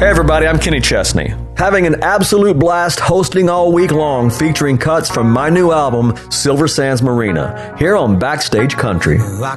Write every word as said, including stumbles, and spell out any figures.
Hey everybody, I'm Kenny Chesney. Having an absolute blast hosting all week long, featuring cuts from my new album, Silver Sands Marina, here on Backstage Country.